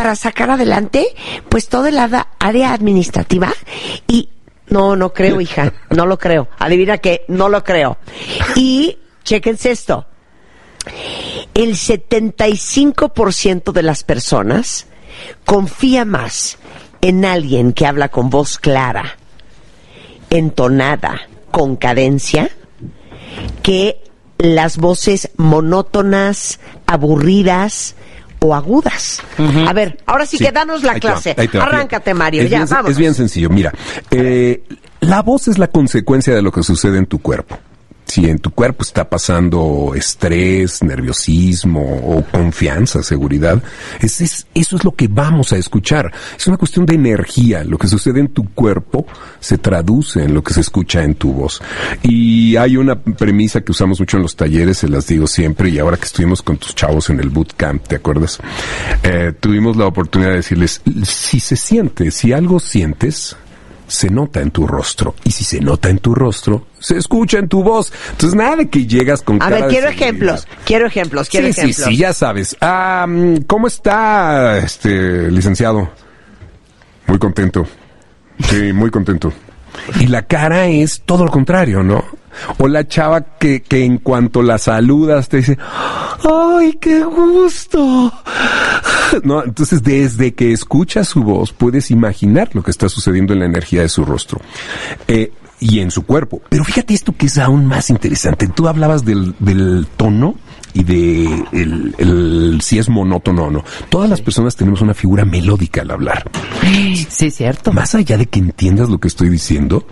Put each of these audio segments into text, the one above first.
para sacar adelante pues toda el área administrativa y no creo, hija, no lo creo. Adivina qué, no lo creo. Y chéquense esto. El 75% de las personas confía más en alguien que habla con voz clara, entonada, con cadencia, que las voces monótonas, aburridas o agudas. Uh-huh. A ver, ahora sí que danos la clase. Arráncate, Mario, ya, vamos. Es bien sencillo, mira. La voz es la consecuencia de lo que sucede en tu cuerpo. Si en tu cuerpo está pasando estrés, nerviosismo o confianza, seguridad, eso es lo que vamos a escuchar. Es una cuestión de energía. Lo que sucede en tu cuerpo se traduce en lo que se escucha en tu voz. Y hay una premisa que usamos mucho en los talleres, se las digo siempre, y ahora que estuvimos con tus chavos en el bootcamp, ¿te acuerdas? Tuvimos la oportunidad de decirles, si algo sientes, se nota en tu rostro. Y si se nota en tu rostro, se escucha en tu voz. Entonces, nada de que llegas con cara de quiero ejemplos. Sí, ya sabes. ¿Cómo está, licenciado? Muy contento. Sí, muy contento. Y la cara es todo lo contrario, ¿no? O la chava que en cuanto la saludas te dice, ¡ay, qué gusto! No, entonces desde que escuchas su voz puedes imaginar lo que está sucediendo en la energía de su rostro y en su cuerpo. Pero fíjate esto que es aún más interesante. Tú hablabas del tono y de si es monótono o no. Todas las personas tenemos una figura melódica al hablar. Sí, cierto. Más allá de que entiendas lo que estoy diciendo,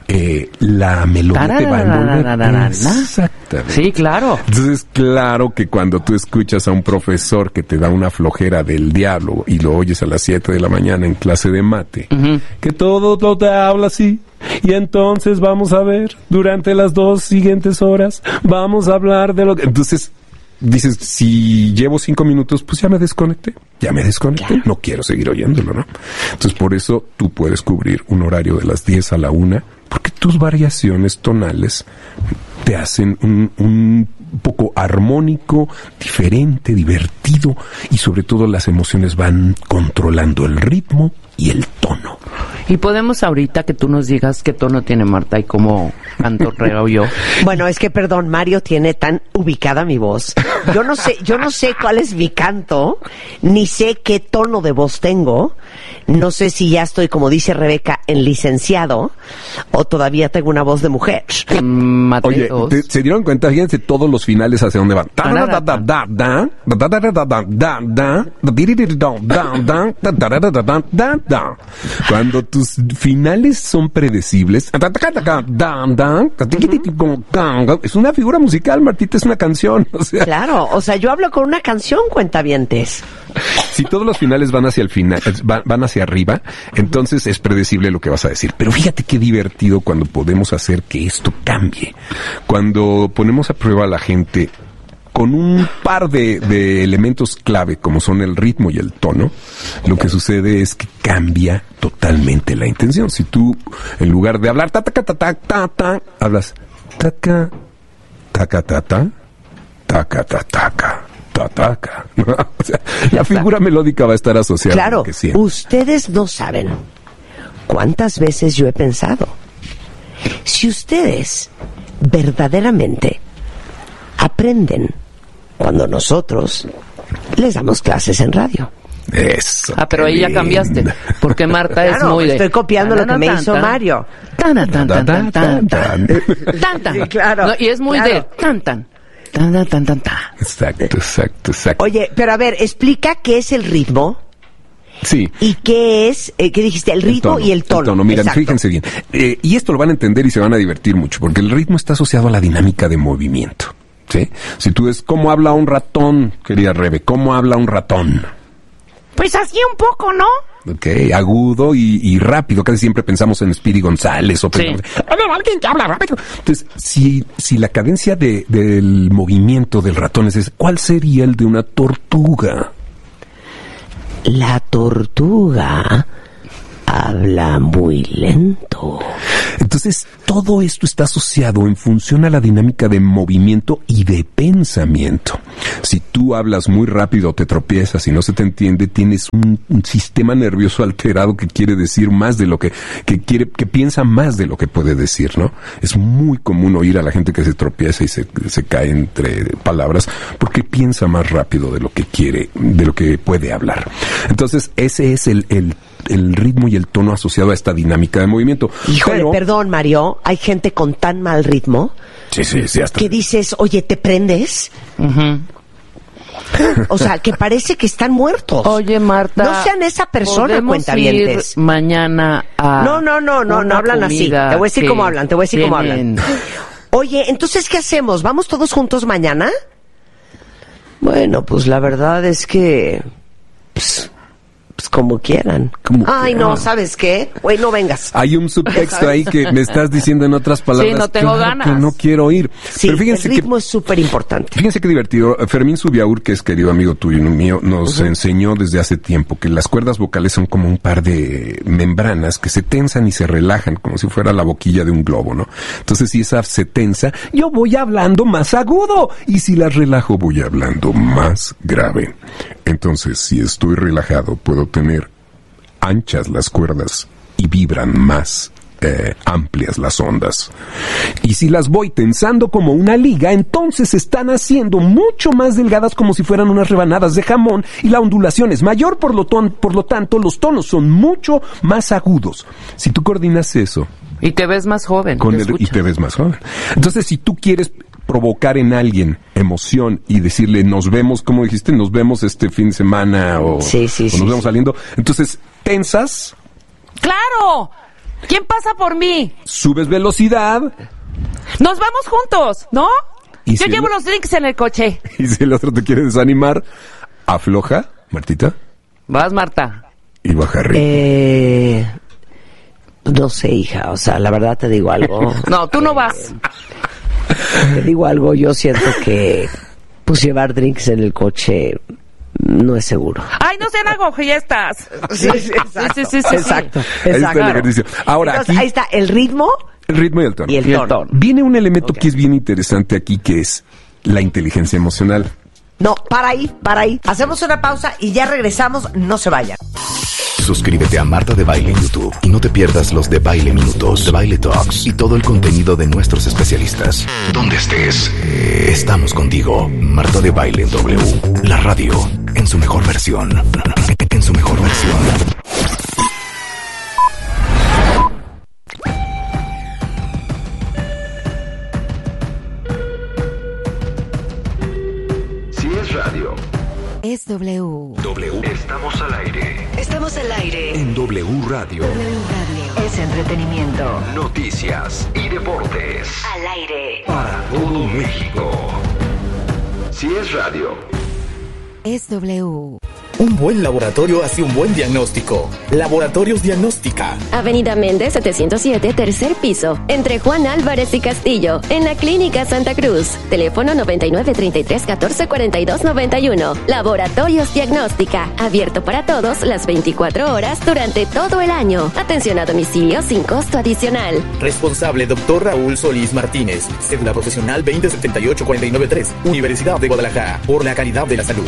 la melodía te va a envolver. Exactamente. Sí, claro. Entonces, claro que cuando tú escuchas a un profesor que te da una flojera del diablo y lo oyes a las 7 de la mañana en clase de mate, que todo te habla así. Y entonces vamos a ver, durante las 2 siguientes horas, vamos a hablar de lo que... Entonces, dices, si llevo 5 minutos, pues ya me desconecté. Claro. No quiero seguir oyéndolo, ¿no? Entonces, por eso tú puedes cubrir un horario de las 10 a la 1, porque tus variaciones tonales te hacen un poco armónico, diferente, divertido, y sobre todo las emociones van controlando el ritmo y el tono. Y podemos ahorita que tú nos digas qué tono tiene Marta y cómo cantorreo yo. Bueno, es que perdón, Mario tiene tan ubicada mi voz. Yo no sé cuál es mi canto, ni sé qué tono de voz tengo. No sé si ya estoy, como dice Rebeca, en licenciado o todavía tengo una voz de mujer. Oye, ¿se dieron cuenta? Fíjense todos los finales hacia dónde van. Cuando tus finales son predecibles, es una figura musical, Martita, es una canción. O sea, claro, o sea, yo hablo con una canción, cuentavientes. Si todos los finales van hacia el final, van hacia arriba, entonces es predecible lo que vas a decir. Pero fíjate qué divertido cuando podemos hacer que esto cambie. Cuando ponemos a prueba a la gente con un par de elementos clave, como son el ritmo y el tono, lo que sucede es que cambia totalmente la intención. Si tú, en lugar de hablar ta ta ta ta ta ta, hablas taca taca ta ta taca ta taca ta taca. O sea, la figura melódica va a estar asociada. Claro, a lo que sientes. Ustedes no saben cuántas veces yo he pensado, si ustedes verdaderamente aprenden cuando nosotros les damos clases en radio. Eso. Pero ahí ya cambiaste. Porque Marta es muy de... Estoy copiando lo que me hizo Mario. Sí, claro. No, y es muy de tan. Exacto. Oye, pero a ver, explica qué es el ritmo. Sí. ¿Y qué es, qué dijiste? El ritmo y el tono. El tono, miren, fíjense bien. Y esto lo van a entender y se van a divertir mucho, porque el ritmo está asociado a la dinámica de movimiento. ¿Sí? Si tú ves cómo habla un ratón, querida Rebe, ¿cómo habla un ratón? Pues así un poco, ¿no? Ok, agudo y rápido. Casi siempre pensamos en Speedy González o pensamos, alguien que habla rápido. Entonces, si la cadencia del movimiento del ratón es ese, ¿cuál sería el de una tortuga? La tortuga habla muy lento. Entonces, todo esto está asociado en función a la dinámica de movimiento y de pensamiento. Si tú hablas muy rápido, te tropiezas y no se te entiende, tienes un sistema nervioso alterado que quiere decir más de lo que piensa más de lo que puede decir, ¿no? Es muy común oír a la gente que se tropieza y se cae entre palabras porque piensa más rápido de lo que quiere, de lo que puede hablar. Entonces, ese es el ritmo y el tono asociado a esta dinámica de movimiento. Híjole, perdón, Mario, hay gente con tan mal ritmo que dices, oye, ¿te prendes? Uh-huh. O sea, que parece que están muertos. Oye, Marta, no sean esa persona, cuentavientes. Mañana a no hablan así. Te voy a decir cómo hablan, Oye, entonces, ¿qué hacemos? ¿Vamos todos juntos mañana? Bueno, pues la verdad es que... Pues como quieran. No, ¿sabes qué? Güey, no vengas. Hay un subtexto ahí que me estás diciendo en otras palabras. Sí, no tengo ganas. Que no quiero ir. Sí, pero fíjense el ritmo es súper importante. Fíjense qué divertido. Fermín Subiaur, que es querido amigo tuyo y mío, nos enseñó desde hace tiempo que las cuerdas vocales son como un par de membranas que se tensan y se relajan, como si fuera la boquilla de un globo, ¿no? Entonces, si esa se tensa, yo voy hablando más agudo. Y si la relajo, voy hablando más grave. Entonces, si estoy relajado, puedo tener anchas las cuerdas y vibran más amplias las ondas. Y si las voy tensando como una liga, entonces están haciendo mucho más delgadas, como si fueran unas rebanadas de jamón, y la ondulación es mayor, por lo tanto los tonos son mucho más agudos. Si tú coordinas eso... Y te ves más joven. Y te ves más joven. Entonces, si tú quieres provocar en alguien emoción y decirle, nos vemos, como dijiste, nos vemos este fin de semana o nos vemos saliendo, entonces tensas. ¡Claro! ¿Quién pasa por mí? Subes velocidad. Nos vamos juntos, ¿no? Yo llevo los drinks en el coche. Y si el otro te quiere desanimar, afloja, Martita. Vas, Marta. Y baja ritmo. No sé, hija, o sea, la verdad te digo algo. No, tú no vas. Te digo algo, yo siento que pues llevar drinks en el coche no es seguro. Ay, no sean aguafiestas. Sí, exacto. Ahí está el ejercicio. Ahora, entonces, aquí ahí está el ritmo. El ritmo y el tono. Y el tono. Viene un elemento que es bien interesante aquí, que es la inteligencia emocional. No, para ahí. Hacemos una pausa y ya regresamos, no se vayan. Suscríbete a Marta de Baile en YouTube y no te pierdas los de Baile Minutos, de Baile Talks y todo el contenido de nuestros especialistas. Donde estés, estamos contigo. Marta de Baile en W, la radio en su mejor versión. En su mejor versión. Si es radio, es W. Estamos al aire. Estamos al aire. En W Radio. W Radio. Es entretenimiento. Noticias y deportes. Al aire. Para todo México. Si es radio, es W. Un buen laboratorio hace un buen diagnóstico. Laboratorios Diagnóstica. Avenida Méndez 707, tercer piso, entre Juan Álvarez y Castillo, en la Clínica Santa Cruz. Teléfono 9933-1442-91. Laboratorios Diagnóstica, abierto para todos las 24 horas durante todo el año. Atención a domicilio sin costo adicional. Responsable Dr. Raúl Solís Martínez. Cédula profesional 2078493. Universidad de Guadalajara. Por la calidad de la salud.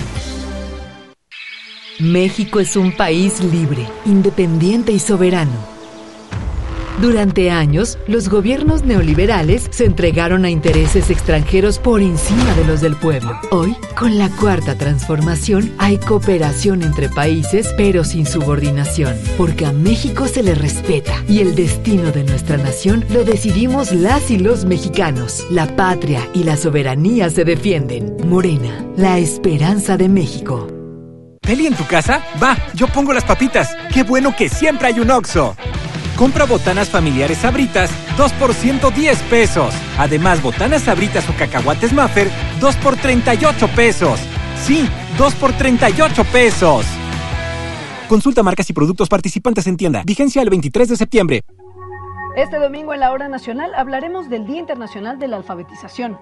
México es un país libre, independiente y soberano. Durante años, los gobiernos neoliberales se entregaron a intereses extranjeros por encima de los del pueblo. Hoy, con la Cuarta Transformación, hay cooperación entre países, pero sin subordinación, porque a México se le respeta y el destino de nuestra nación lo decidimos las y los mexicanos. La patria y la soberanía se defienden. Morena, la esperanza de México. ¿Peli en tu casa? Va, yo pongo las papitas. ¡Qué bueno que siempre hay un Oxxo! Compra botanas familiares Sabritas, 2 por 110 pesos. Además, botanas Sabritas o cacahuates Maffer, 2 por 38 pesos. Sí, 2 por 38 pesos. Consulta marcas y productos participantes en tienda. Vigencia el 23 de septiembre. Este domingo en la Hora Nacional hablaremos del Día Internacional de la Alfabetización.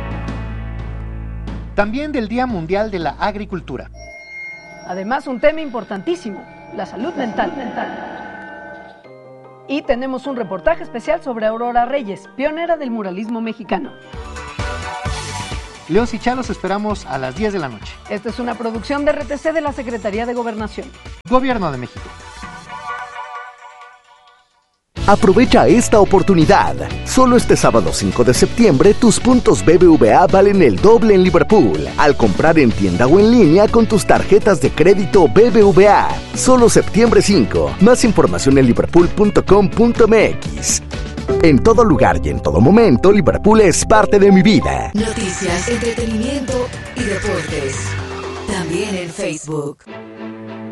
También del Día Mundial de la Agricultura. Además, un tema importantísimo, la salud mental. Y tenemos un reportaje especial sobre Aurora Reyes, pionera del muralismo mexicano. León y Chá los esperamos a las 10 de la noche. Esta es una producción de RTC de la Secretaría de Gobernación. Gobierno de México. Aprovecha esta oportunidad. Solo este sábado 5 de septiembre tus puntos BBVA valen el doble en Liverpool al comprar en tienda o en línea con tus tarjetas de crédito BBVA. Solo septiembre 5. Más información en liverpool.com.mx. En todo lugar y en todo momento, Liverpool es parte de mi vida. Noticias, entretenimiento y deportes. También en Facebook.